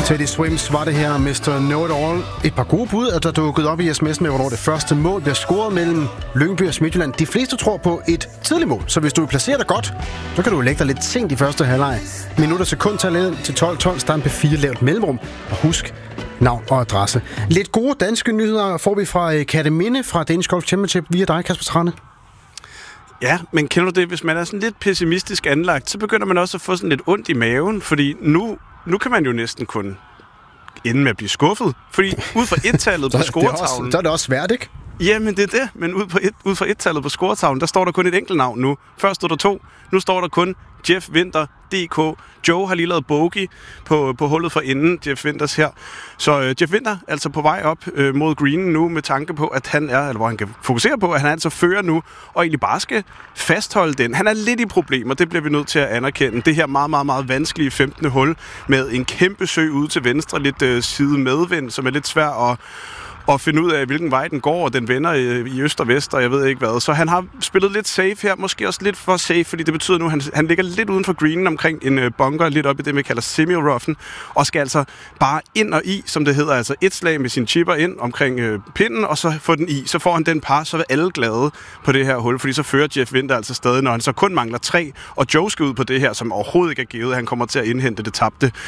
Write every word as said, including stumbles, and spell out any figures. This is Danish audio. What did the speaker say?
Teddy Swims var det her, mister Know-It-All. Et par gode bud, at der dukkede op i sms'en med, hvornår det første mål bliver scoret mellem Lyngby og Midtjylland. De fleste tror på et tidligt mål, så hvis du placerer dig godt, så kan du lægge dig lidt sent i første halvleg. Minutter sekundtallet til tolv tolv, stand P fire lavt mellemrum. Og husk navn og adresse. Lidt gode danske nyheder får vi fra Kerteminde fra Danish Golf Championship via dig, Kasper Trane. Ja, men kender du det, hvis man er sådan lidt pessimistisk anlagt, så begynder man også at få sådan lidt ondt i maven, fordi nu, nu kan man jo næsten kun ende med at blive skuffet. Fordi ud fra et-tallet på scoretavlen... Så er det også svært, ikke? Jamen, det er det. Men ud, på et, ud fra et-tallet på scoretavlen, der står der kun et enkelt navn nu. Først stod der to. Nu står der kun Jeff Winther, D K. Joe har lige lavet bogey på, på hullet for inden, Jeff Winters her. Så øh, Jeff Winther altså på vej op øh, mod greenen nu, med tanke på, at han er, eller hvor han kan fokusere på, at han altså fører nu, og egentlig bare skal fastholde den. Han er lidt i problemer, det bliver vi nødt til at anerkende. Det her meget, meget, meget vanskelige femtende hul, med en kæmpe sø ude til venstre, lidt øh, side medvind, som er lidt svær at og finde ud af, hvilken vej den går, og den vender i øst og vest, og jeg ved ikke hvad. Så han har spillet lidt safe her, måske også lidt for safe, fordi det betyder nu, at han, han ligger lidt uden for greenen omkring en bunker, lidt op i det, vi kalder semi-roughen, og skal altså bare ind og i, som det hedder, altså et slag med sin chipper ind omkring øh, pinden, og så få den i. Så får han den par, så er alle glade på det her hul, fordi så fører Jeff Winther altså stadig, når han så kun mangler tre, og Joe skal ud på det her, som overhovedet ikke er givet, han kommer til at indhente det tabte